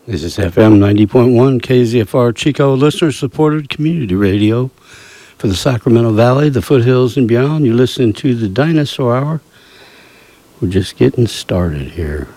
This is FM 90.1 KZFR Chico, listener-supported community radio for the Sacramento Valley, the foothills, and beyond. You're listening to the Dinosaur Hour. We're just getting started here.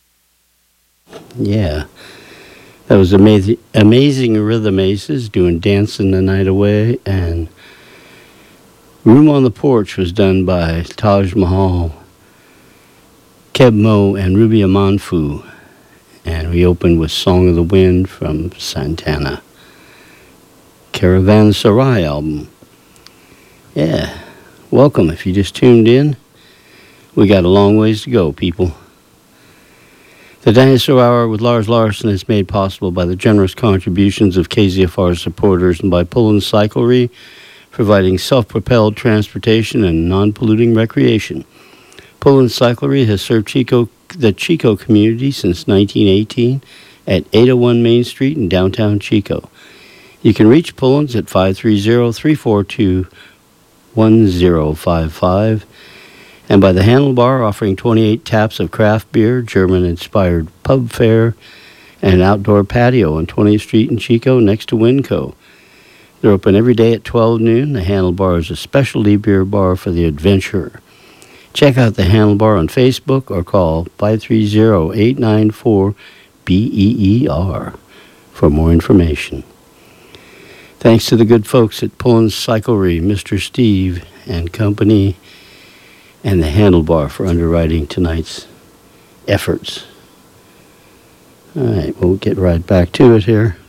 Yeah, that was amazing Rhythm Aces doing Dancing the Night Away, and Room on the Porch was done by Taj Mahal, Keb Mo, and Ruby Amanfu. And we opened with Song of the Wind from Santana. Caravanserai album. Yeah, welcome if you just tuned in. We got a long ways to go, people. The Dinosaur Hour with Lars Larson is made possible by the generous contributions of KZFR supporters and by Pullen Cyclery, providing self-propelled transportation and non-polluting recreation. Pullen Cyclery has served the Chico community since 1918 at 801 Main Street in downtown Chico. You can reach Pullens at 530-342-1055 and by the Handlebar, offering 28 taps of craft beer, German-inspired pub fare, and an outdoor patio on 20th Street in Chico next to Winco. They're open every day at 12 noon. The Handlebar is a specialty beer bar for the adventurer. Check out the Handlebar on Facebook or call 530-894-BEER for more information. Thanks to the good folks at Pullen Cyclery, Mr. Steve and company, and the Handlebar for underwriting tonight's efforts. All right, we'll get right back to it here.